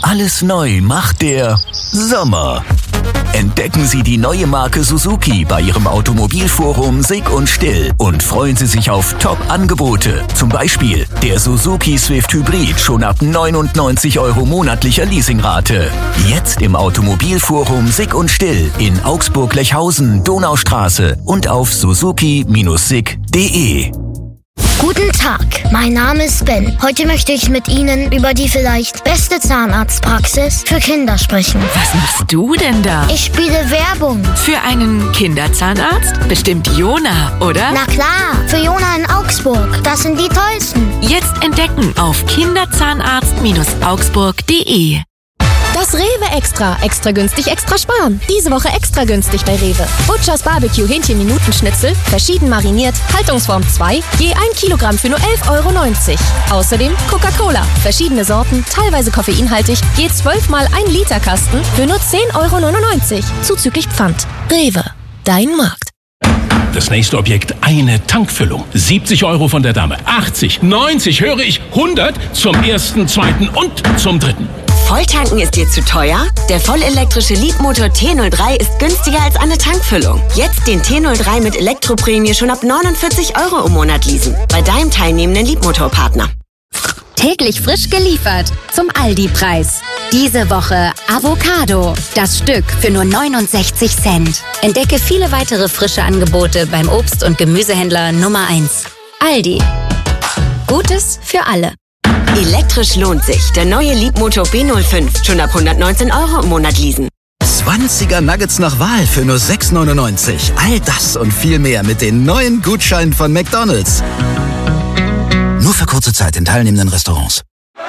Alles neu macht der Sommer. Entdecken Sie die neue Marke Suzuki bei Ihrem Automobilforum Sick und Still und freuen Sie sich auf Top-Angebote. Zum Beispiel der Suzuki Swift Hybrid schon ab 99 € monatlicher Leasingrate. Jetzt im Automobilforum Sick und Still in Augsburg-Lechhausen, Donaustraße und auf suzuki-sick.de. Guten Tag, mein Name ist Ben. Heute möchte ich mit Ihnen über die vielleicht beste Zahnarztpraxis für Kinder sprechen. Was machst du denn da? Ich spiele Werbung. Für einen Kinderzahnarzt? Bestimmt Jona, oder? Na klar, für Jona in Augsburg. Das sind die tollsten. Jetzt entdecken auf kinderzahnarzt-augsburg.de. Das Rewe Extra. Extra günstig, extra sparen. Diese Woche extra günstig bei Rewe. Butchers Barbecue Hähnchen-Minutenschnitzel, verschieden mariniert, Haltungsform 2, je 1 Kilogramm für nur 11,90 €. Außerdem Coca-Cola, verschiedene Sorten, teilweise koffeinhaltig, je 12 mal 1 Liter Kasten für nur 10,99 €. Zuzüglich Pfand. Rewe, dein Markt. Das nächste Objekt, eine Tankfüllung. 70 € von der Dame, 80, 90, höre ich, 100 zum ersten, zweiten und zum dritten. Volltanken ist dir zu teuer? Der vollelektrische Leapmotor T03 ist günstiger als eine Tankfüllung. Jetzt den T03 mit Elektroprämie schon ab 49 € im Monat leasen. Bei deinem teilnehmenden Leapmotor-Partner. Täglich frisch geliefert zum Aldi-Preis. Diese Woche Avocado. Das Stück für nur 69 Cent. Entdecke viele weitere frische Angebote beim Obst- und Gemüsehändler Nummer 1. Aldi. Gutes für alle. Elektrisch lohnt sich. Der neue Leapmotor B05. Schon ab 119 € im Monat leasen. 20er Nuggets nach Wahl für nur 6,99 €. All das und viel mehr mit den neuen Gutscheinen von McDonald's. Nur für kurze Zeit in teilnehmenden Restaurants.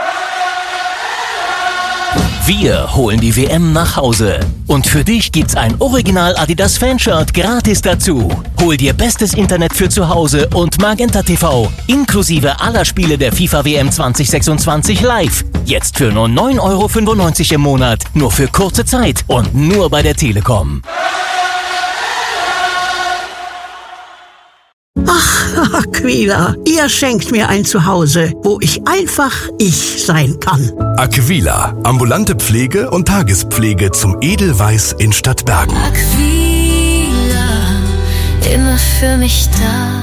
Wir holen die WM nach Hause. Und für dich gibt's ein Original Adidas Fanshirt gratis dazu. Hol dir bestes Internet für zu Hause und Magenta TV, inklusive aller Spiele der FIFA WM 2026 live. Jetzt für nur 9,95 € im Monat. Nur für kurze Zeit und nur bei der Telekom. Ach, Aquila, ihr schenkt mir ein Zuhause, wo ich einfach ich sein kann. Aquila, ambulante Pflege und Tagespflege zum Edelweiß in Stadtbergen. Aquila, immer für mich da.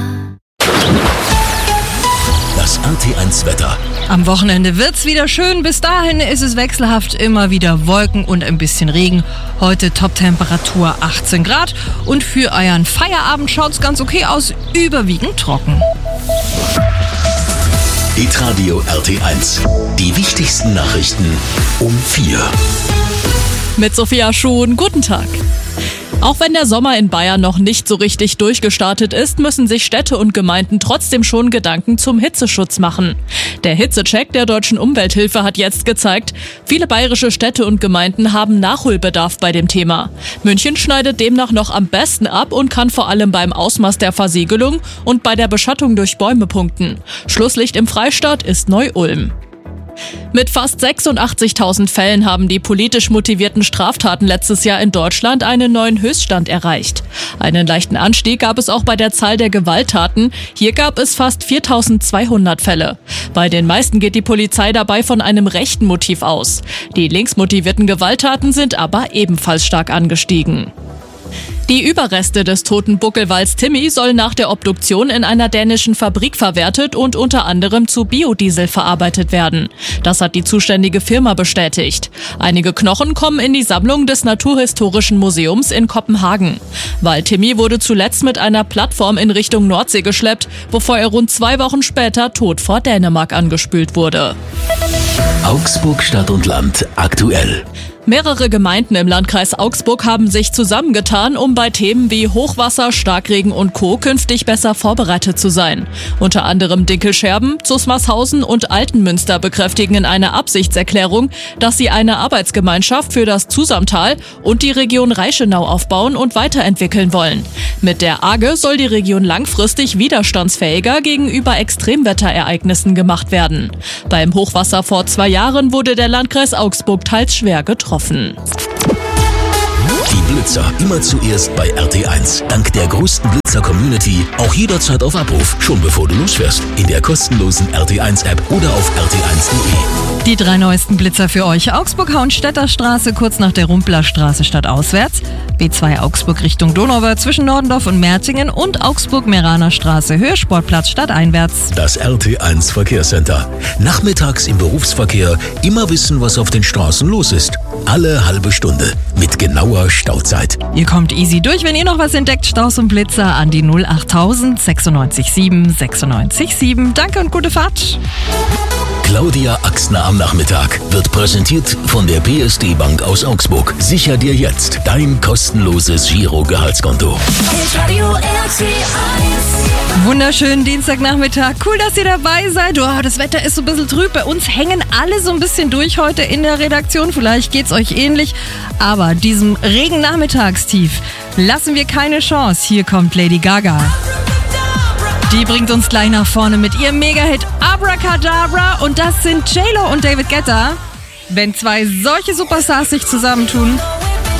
Das RT1-Wetter. Am Wochenende wird's wieder schön. Bis dahin ist es wechselhaft, immer wieder Wolken und ein bisschen Regen. Heute Toptemperatur 18 Grad. Und für euren Feierabend schaut's ganz okay aus, überwiegend trocken. Hitradio RT1. Die wichtigsten Nachrichten um 4. Mit Sophia Schuhn, guten Tag. Auch wenn der Sommer in Bayern noch nicht so richtig durchgestartet ist, müssen sich Städte und Gemeinden trotzdem schon Gedanken zum Hitzeschutz machen. Der Hitzecheck der Deutschen Umwelthilfe hat jetzt gezeigt, viele bayerische Städte und Gemeinden haben Nachholbedarf bei dem Thema. München schneidet demnach noch am besten ab und kann vor allem beim Ausmaß der Versiegelung und bei der Beschattung durch Bäume punkten. Schlusslicht im Freistaat ist Neu-Ulm. Mit fast 86.000 Fällen haben die politisch motivierten Straftaten letztes Jahr in Deutschland einen neuen Höchststand erreicht. Einen leichten Anstieg gab es auch bei der Zahl der Gewalttaten. Hier gab es fast 4.200 Fälle. Bei den meisten geht die Polizei dabei von einem rechten Motiv aus. Die linksmotivierten Gewalttaten sind aber ebenfalls stark angestiegen. Die Überreste des toten Buckelwals Timmy sollen nach der Obduktion in einer dänischen Fabrik verwertet und unter anderem zu Biodiesel verarbeitet werden. Das hat die zuständige Firma bestätigt. Einige Knochen kommen in die Sammlung des Naturhistorischen Museums in Kopenhagen. Wal Timmy wurde zuletzt mit einer Plattform in Richtung Nordsee geschleppt, bevor er rund 2 Wochen später tot vor Dänemark angespült wurde. Augsburg Stadt und Land aktuell. Mehrere Gemeinden im Landkreis Augsburg haben sich zusammengetan, um bei Themen wie Hochwasser, Starkregen und Co. künftig besser vorbereitet zu sein. Unter anderem Dinkelscherben, Zusmarshausen und Altenmünster bekräftigen in einer Absichtserklärung, dass sie eine Arbeitsgemeinschaft für das Zusamtal und die Region Reichenau aufbauen und weiterentwickeln wollen. Mit der AGE soll die Region langfristig widerstandsfähiger gegenüber Extremwetterereignissen gemacht werden. Beim Hochwasser vor 2 Jahren wurde der Landkreis Augsburg teils schwer getroffen. Die Blitzer immer zuerst bei RT1. Dank der größten Blitzer-Community auch jederzeit auf Abruf, schon bevor du losfährst. In der kostenlosen RT1-App oder auf rt1.de. Die 3 neuesten Blitzer für euch. Augsburg-Hauenstädter Straße, kurz nach der Rumpler-Straße stadtauswärts. B2 Augsburg Richtung Donauwörth zwischen Nordendorf und Mertingen und Augsburg-Meraner Straße, Höhe Sportplatz stadteinwärts. Das RT1 Verkehrscenter. Nachmittags im Berufsverkehr immer wissen, was auf den Straßen los ist. Alle halbe Stunde mit genauer Stauzeit. Ihr kommt easy durch, wenn ihr noch was entdeckt. Staus und Blitzer an die 08000 96 7 96 7. Danke und gute Fahrt. Claudia Axner am Nachmittag wird präsentiert von der PSD Bank aus Augsburg. Sicher dir jetzt dein kostenloses Giro-Gehaltskonto. Wunderschönen Dienstagnachmittag. Cool, dass ihr dabei seid. Oh, das Wetter ist so ein bisschen trüb. Bei uns hängen alle so ein bisschen durch heute in der Redaktion. Vielleicht geht's euch ähnlich. Aber diesem Regen-Nachmittagstief lassen wir keine Chance. Hier kommt Lady Gaga. Die bringt uns gleich nach vorne mit ihrem Mega-Hit Abracadabra. Und das sind J-Lo und David Guetta. Wenn 2 solche Superstars sich zusammentun,